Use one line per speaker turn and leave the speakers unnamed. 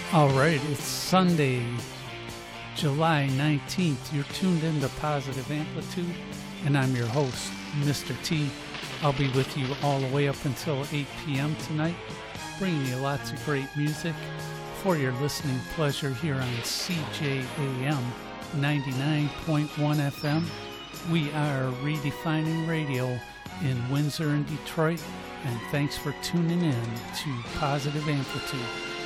All right, it's Sunday, July 19th. You're tuned into Positive Amplitude, and I'm your host, Mr. T. I'll be with you all the way up until 8 p.m. tonight, bringing you lots of great music for your listening pleasure here on CJAM 99.1 FM. We are redefining radio in Windsor and Detroit, and thanks for tuning in to Positive Amplitude.